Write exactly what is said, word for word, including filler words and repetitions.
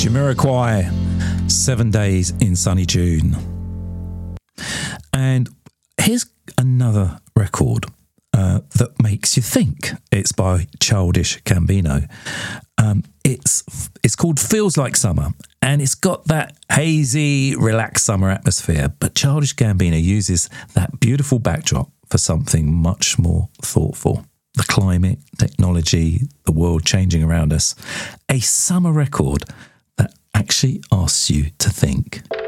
Jamiroquai, Seven Days in Sunny June. And here's another record uh, that makes you think. It's by Childish Gambino. Um, it's it's called Feels Like Summer, and it's got that hazy, relaxed summer atmosphere. But Childish Gambino uses that beautiful backdrop for something much more thoughtful. The climate, technology, the world changing around us. A summer record that actually asks you to think.